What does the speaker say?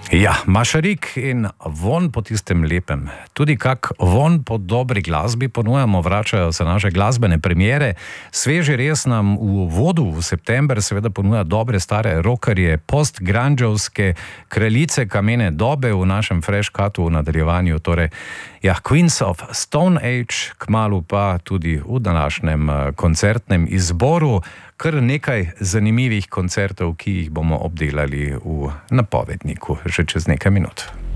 Ja, Mašarik in vonj po tistem lepem. Tudi kak vonj po dobri glasbi ponujamo, vračajo se naše glasbene premiere. Sveži res nam v vodu v september seveda ponuja dobre stare rockerje, post-grungeovske kraljice kamene dobe v našem fresh cutu v nadaljevanju. Torej, ja, Queens of Stone Age, kmalu pa tudi v današnjem koncertnem izboru. Kar nekaj zanimivih koncertov, ki jih bomo obdelali v napovedniku že čez nekaj minut.